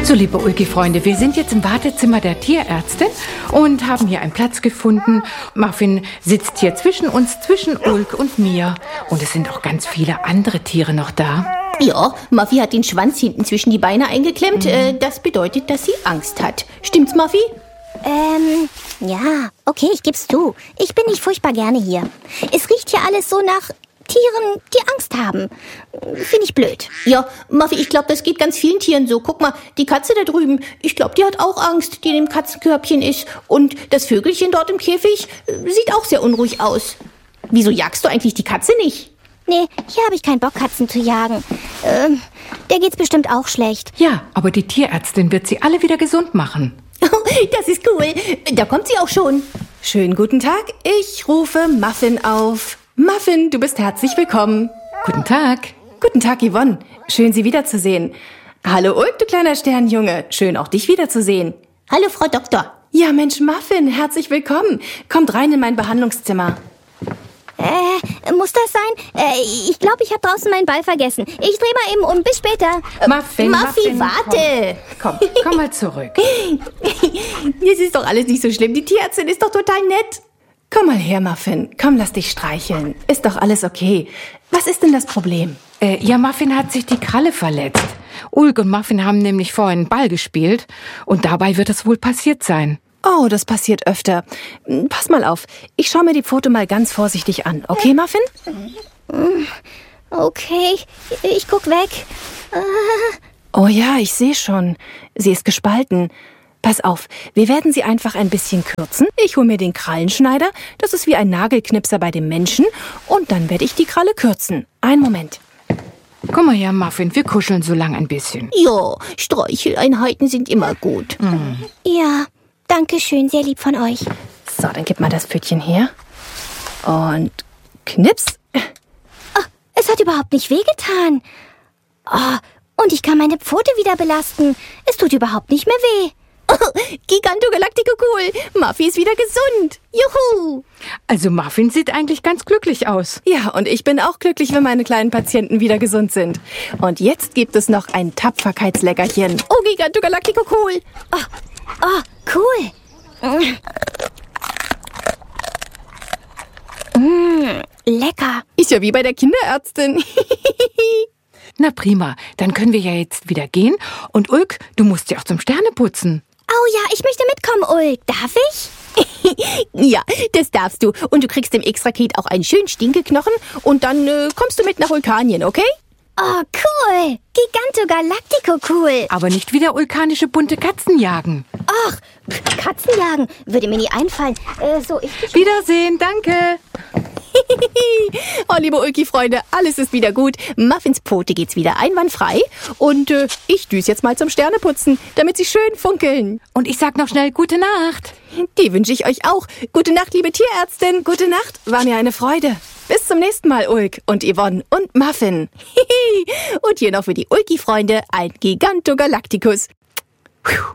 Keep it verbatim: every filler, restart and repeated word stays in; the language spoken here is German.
So, liebe Ulki-Freunde, wir sind jetzt im Wartezimmer der Tierärztin und haben hier einen Platz gefunden. Muffin sitzt hier zwischen uns, zwischen Ulk und mir. Und es sind auch ganz viele andere Tiere noch da. Ja, Muffy hat den Schwanz hinten zwischen die Beine eingeklemmt. Mhm. Äh, das bedeutet, dass sie Angst hat. Stimmt's, Muffy? Ähm, ja, okay, ich geb's zu. Ich bin nicht furchtbar gerne hier. Es riecht hier alles so nach Tieren, die Angst haben. Finde ich blöd. Ja, Muffy, ich glaube, das geht ganz vielen Tieren so. Guck mal, die Katze da drüben, ich glaube, die hat auch Angst, die in dem Katzenkörbchen ist. Und das Vögelchen dort im Käfig äh, sieht auch sehr unruhig aus. Wieso jagst du eigentlich die Katze nicht? Nee, hier habe ich keinen Bock, Katzen zu jagen. Ähm, der geht's bestimmt auch schlecht. Ja, aber die Tierärztin wird sie alle wieder gesund machen. Das ist cool. Da kommt sie auch schon. Schönen guten Tag, ich rufe Muffin auf. Muffin, du bist herzlich willkommen. Guten Tag. Guten Tag, Yvonne. Schön, Sie wiederzusehen. Hallo, Ulk, du kleiner Sternjunge. Schön, auch dich wiederzusehen. Hallo, Frau Doktor. Ja, Mensch, Muffin, herzlich willkommen. Kommt rein in mein Behandlungszimmer. Äh, muss das sein? Äh, ich glaube, ich habe draußen meinen Ball vergessen. Ich drehe mal eben um. Bis später. Muffin, Muffy, Muffin, warte. Komm, komm, komm mal zurück. Es ist doch alles nicht so schlimm. Die Tierärztin ist doch total nett. Komm mal her, Muffin. Komm, lass dich streicheln. Ist doch alles okay. Was ist denn das Problem? Äh, ja, Muffin hat sich die Kralle verletzt. Ulk und Muffin haben nämlich vorhin einen Ball gespielt. Und dabei wird es wohl passiert sein. Oh, das passiert öfter. Pass mal auf. Ich schaue mir die Foto mal ganz vorsichtig an. Okay, Muffin? Okay, ich guck weg. Oh ja, ich sehe schon. Sie ist gespalten. Pass auf, wir werden sie einfach ein bisschen kürzen. Ich hole mir den Krallenschneider. Das ist wie ein Nagelknipser bei dem Menschen. Und dann werde ich die Kralle kürzen. Einen Moment. Komm mal her, Muffin, wir kuscheln so lang ein bisschen. Ja, Streicheleinheiten sind immer gut. Mhm. Ja, danke schön, sehr lieb von euch. So, dann gib mal das Pfötchen her. Und knips. Oh, es hat überhaupt nicht wehgetan. Oh, und ich kann meine Pfote wieder belasten. Es tut überhaupt nicht mehr weh. Giganto Galactico cool. Muffy ist wieder gesund. Juhu. Also Muffin sieht eigentlich ganz glücklich aus. Ja, und ich bin auch glücklich, wenn meine kleinen Patienten wieder gesund sind. Und jetzt gibt es noch ein Tapferkeitsleckerchen. Oh, Giganto Galactico cool. Oh, oh cool. Mm, lecker. Ist ja wie bei der Kinderärztin. Na prima, dann können wir ja jetzt wieder gehen. Und Ulk, du musst ja auch zum Sterneputzen. Oh ja, ich möchte mitkommen, Ulk. Darf ich? Ja, das darfst du. Und du kriegst im X-Raket auch einen schönen Stinkeknochen. Und dann äh, kommst du mit nach Vulkanien, okay? Oh, cool. Giganto Galactico cool. Aber nicht wieder vulkanische bunte Katzen jagen. Ach, Katzenjagen würde mir nie einfallen. Äh, so, ich... Wiedersehen, danke. Oh, liebe Ulki-Freunde, alles ist wieder gut. Muffins Pfote geht's wieder einwandfrei. Und äh, ich düse jetzt mal zum Sterneputzen, damit sie schön funkeln. Und ich sag noch schnell gute Nacht. Die wünsche ich euch auch. Gute Nacht, liebe Tierärztin. Gute Nacht, war mir eine Freude. Bis zum nächsten Mal, Ulk und Yvonne und Muffin. Und hier noch für die Ulki-Freunde ein Giganto Galacticus. Puh.